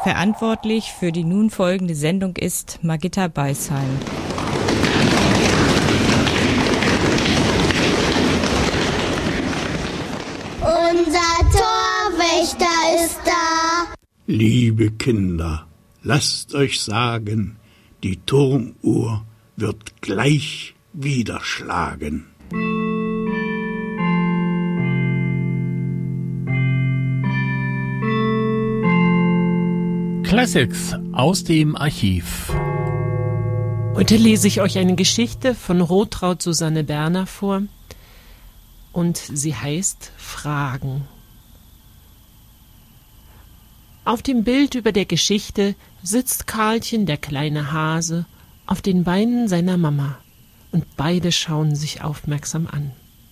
Verantwortlich für die nun folgende Sendung ist Margitta Beisheim. Unser Torwächter ist da. Liebe Kinder, lasst euch sagen, die Turmuhr wird gleich wieder schlagen. Classics aus dem Archiv. Heute lese ich euch eine Geschichte von Rotraud Susanne Berner vor und sie heißt Fragen. Auf dem Bild über der Geschichte sitzt Karlchen, der kleine Hase, auf den Beinen seiner Mama und beide schauen sich aufmerksam an.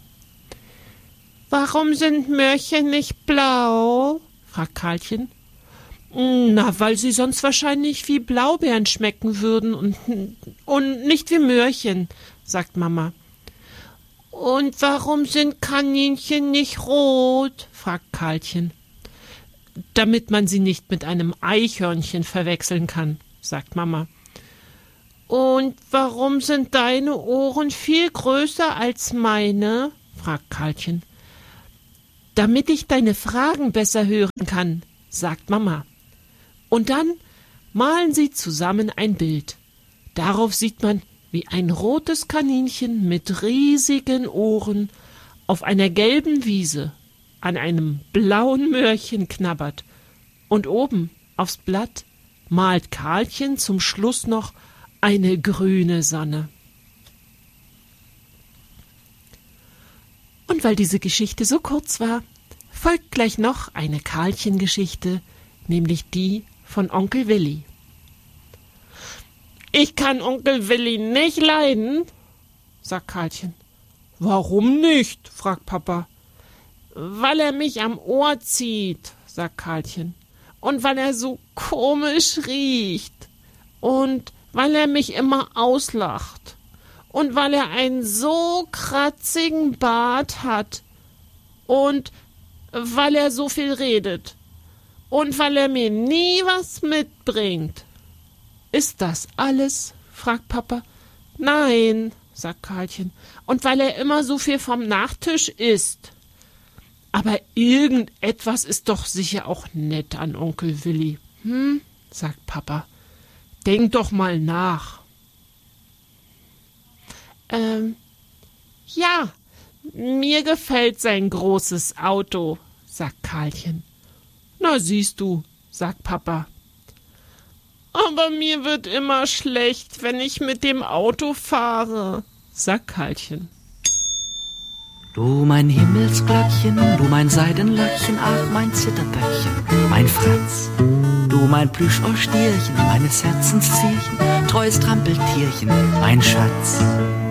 »Warum sind Möhrchen nicht blau?« fragt Karlchen. »Na, weil sie sonst wahrscheinlich wie Blaubeeren schmecken würden und nicht wie Möhrchen«, sagt Mama. »Und warum sind Kaninchen nicht rot?« fragt Karlchen. »Damit man sie nicht mit einem Eichhörnchen verwechseln kann«, sagt Mama. »Und warum sind deine Ohren viel größer als meine?« fragt Karlchen. »Damit ich deine Fragen besser hören kann«, sagt Mama. Und dann malen sie zusammen ein Bild. Darauf sieht man, wie ein rotes Kaninchen mit riesigen Ohren auf einer gelben Wiese an einem blauen Möhrchen knabbert. Und oben aufs Blatt malt Karlchen zum Schluss noch eine grüne Sonne. Und weil diese Geschichte so kurz war, folgt gleich noch eine Karlchen-Geschichte, nämlich die von Onkel Willi. »Ich kann Onkel Willi nicht leiden«, sagt Karlchen. »Warum nicht?« fragt Papa. »Weil er mich am Ohr zieht«, sagt Karlchen. »Und weil er so komisch riecht. Und weil er mich immer auslacht. Und weil er einen so kratzigen Bart hat. Und weil er so viel redet. Und weil er mir nie was mitbringt.« »Ist das alles?« fragt Papa. »Nein«, sagt Karlchen. »Und weil er immer so viel vom Nachtisch isst.« »Aber irgendetwas ist doch sicher auch nett an Onkel Willi.« sagt Papa. »Denk doch mal nach.« Ja, mir gefällt sein großes Auto«, sagt Karlchen. »Na siehst du«, sagt Papa. »Aber mir wird immer schlecht, wenn ich mit dem Auto fahre«, sagt Karlchen. Du mein Himmelsglöckchen, du mein Seidenlöckchen, ach mein Zitterböckchen, mein Franz. Du mein Plüschohrstierchen, meines Herzens Zierchen, treues Trampeltierchen, mein Schatz.